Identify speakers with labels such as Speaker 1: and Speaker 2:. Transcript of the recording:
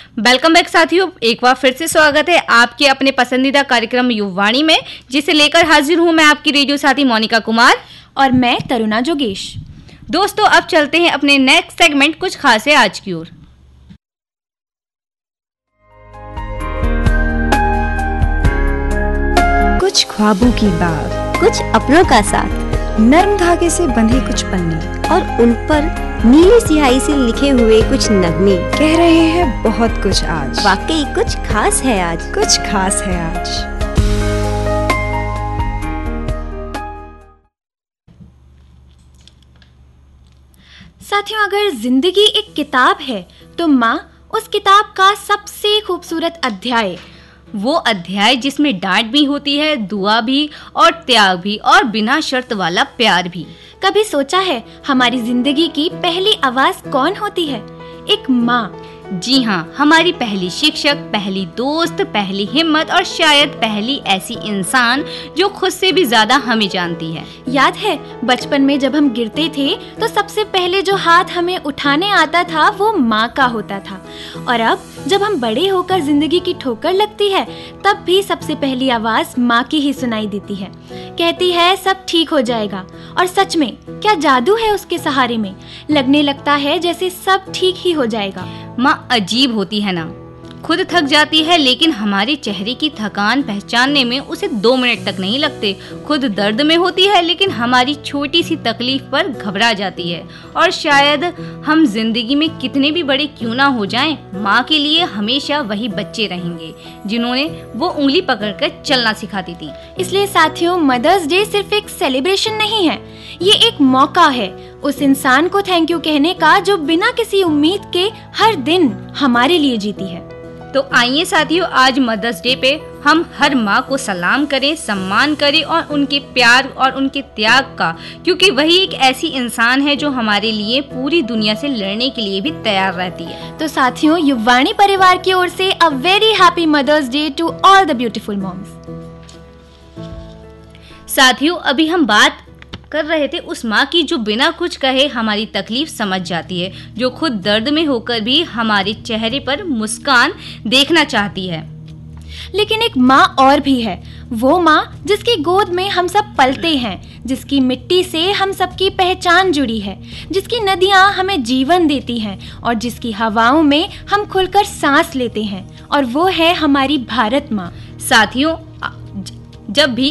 Speaker 1: Welcome back साथियों, एक बार फिर से स्वागत है आपके अपने पसंदीदा कार्यक्रम युववाणी में, जिसे लेकर हाजिर हूं मैं आपकी रेडियो साथी मोनिका कुमार
Speaker 2: और मैं तरुणा जोगेश।
Speaker 1: दोस्तों, अब चलते हैं अपने नेक्स्ट सेगमेंट कुछ खास है आज की ओर।
Speaker 3: कुछ ख्वाबों की बात,
Speaker 4: कुछ अपनों का साथ,
Speaker 3: नर्म धागे से बंधे कुछ पन्ने
Speaker 4: और उन पर नीली स्याही से लिखे हुए कुछ नगमे।
Speaker 3: कह रहे हैं बहुत कुछ आज,
Speaker 4: वाकई कुछ खास है आज,
Speaker 3: कुछ खास है आज।
Speaker 2: साथियों, अगर जिंदगी एक किताब है तो माँ उस किताब का सबसे खूबसूरत अध्याय,
Speaker 1: वो अध्याय जिसमें डांट भी होती है, दुआ भी और त्याग भी और बिना शर्त वाला प्यार भी।
Speaker 2: कभी सोचा है हमारी जिंदगी की पहली आवाज कौन होती है? एक माँ।
Speaker 1: जी हाँ, हमारी पहली शिक्षक, पहली दोस्त, पहली हिम्मत और शायद पहली ऐसी इंसान जो खुद से भी ज्यादा हमें जानती है।
Speaker 2: याद है बचपन में जब हम गिरते थे तो सबसे पहले जो हाथ हमें उठाने आता था वो माँ का होता था, और अब जब हम बड़े होकर जिंदगी की ठोकर लगती है तब भी सबसे पहली आवाज माँ की ही सुनाई देती है। कहती है सब ठीक हो जाएगा, और सच में क्या जादू है उसके सहारे में। लगने लगता है जैसे सब ठीक ही हो जाएगा।
Speaker 1: माँ अजीब होती है ना, खुद थक जाती है लेकिन हमारे चेहरे की थकान पहचानने में उसे 2 मिनट तक नहीं लगते। खुद दर्द में होती है लेकिन हमारी छोटी सी तकलीफ पर घबरा जाती है। और शायद हम जिंदगी में कितने भी बड़े क्यों ना हो जाएं, माँ के लिए हमेशा वही बच्चे रहेंगे जिन्होंने वो उंगली पकड़कर चलना सिखाती थी।
Speaker 2: इसलिए साथियों, मदर्स डे सिर्फ एक सेलिब्रेशन नहीं है, ये एक मौका है उस इंसान को थैंक यू कहने का जो बिना किसी उम्मीद के हर दिन हमारे लिए जीती है।
Speaker 1: तो आइए साथियों, आज मदर्स डे पे हम हर माँ को सलाम करें, सम्मान करें और उनके प्यार और उनके त्याग का, क्योंकि वही एक ऐसी इंसान है जो हमारे लिए पूरी दुनिया से लड़ने के लिए भी तैयार रहती है।
Speaker 2: तो साथियों, युववाणी परिवार की ओर से a very happy mother's day to all the beautiful moms.
Speaker 1: साथियों, अभी हम बात कर रहे थे उस माँ की जो बिना कुछ कहे हमारी तकलीफ समझ जाती है, जो खुद दर्द में होकर भी हमारे चेहरे पर मुस्कान देखना चाहती है।
Speaker 2: लेकिन एक माँ और भी है, वो माँ जिसकी गोद में हम सब पलते हैं, जिसकी मिट्टी से हम सबकी पहचान जुड़ी है, जिसकी नदियाँ हमें जीवन देती हैं और जिसकी हवाओं में हम खुलकर सांस लेते हैं, और वो है हमारी भारत माँ।
Speaker 1: साथियों, जब भी